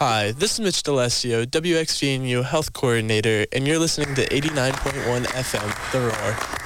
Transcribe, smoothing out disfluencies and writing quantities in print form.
Hi, this is Mitch D'Alessio, WXVNU Health Coordinator, and you're listening to 89.1 FM, The Roar.